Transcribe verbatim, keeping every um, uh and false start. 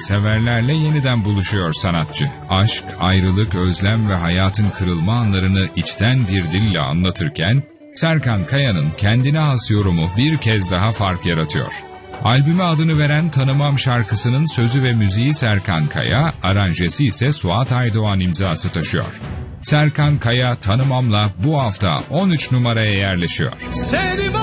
müzikseverlerle yeniden buluşuyor sanatçı. Aşk, ayrılık, özlem ve hayatın kırılma anlarını içten bir dille anlatırken, Serkan Kaya'nın kendine has yorumu bir kez daha fark yaratıyor. Albüme adını veren Tanımam şarkısının sözü ve müziği Serkan Kaya, aranjesi ise Suat Aydoğan imzası taşıyor. Serkan Kaya Tanımam'la bu hafta on üç numaraya yerleşiyor. Seni